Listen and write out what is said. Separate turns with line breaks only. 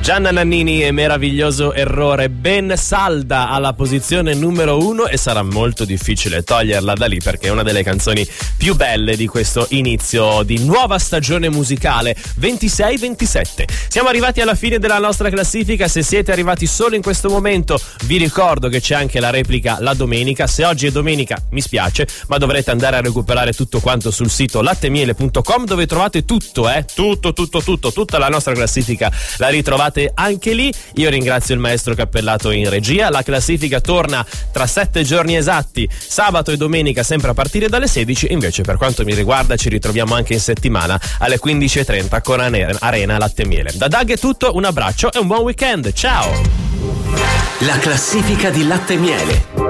Gianna Nannini e Meraviglioso Errore, ben salda alla posizione numero 1 e sarà molto difficile toglierla da lì perché è una delle canzoni più belle di questo inizio di nuova stagione musicale 26-27. Siamo arrivati alla fine della nostra classifica. Se siete arrivati solo in questo momento vi ricordo che c'è anche la replica la domenica. Se oggi è domenica mi spiace, ma dovrete andare a recuperare tutto quanto sul sito lattemiele.com, dove trovate tutto, tutta la nostra classifica la ritrovate anche lì. Io ringrazio il maestro Cappellato in regia. La classifica torna tra 7 giorni esatti, sabato e domenica, sempre a partire dalle 16. Invece per quanto mi riguarda ci ritroviamo anche in settimana alle 15:30 con Arena Latte e Miele. Da Doug è tutto, un abbraccio e un buon weekend, ciao!
La classifica di Latte e Miele.